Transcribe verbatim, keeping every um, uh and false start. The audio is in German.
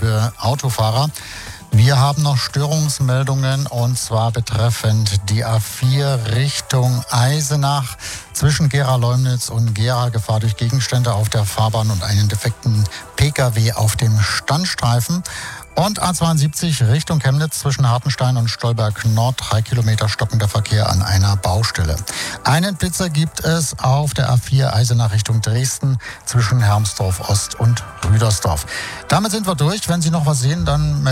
liebe Autofahrer. Wir haben noch Störungsmeldungen und zwar betreffend die A vier Richtung Eisenach zwischen Gera-Leumnitz und Gera. Gefahr durch Gegenstände auf der Fahrbahn und einen defekten Pkw auf dem Standstreifen. Und A zweiundsiebzig Richtung Chemnitz zwischen Hartenstein und Stolberg Nord. Drei Kilometer stockender Verkehr an einer Baustelle. Einen Blitzer gibt es auf der A vier Eisenach Richtung Dresden zwischen Hermsdorf Ost und Rüdersdorf. Damit sind wir durch. Wenn Sie noch was sehen, dann